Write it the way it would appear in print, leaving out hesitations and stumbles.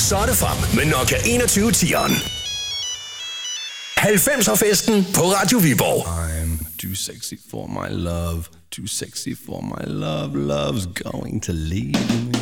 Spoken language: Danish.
Så er det frem med Nokia 2110'eren. 90'er-festen på Radio Viborg. I'm too sexy for my love. Too sexy for my love. Love's going to leave me.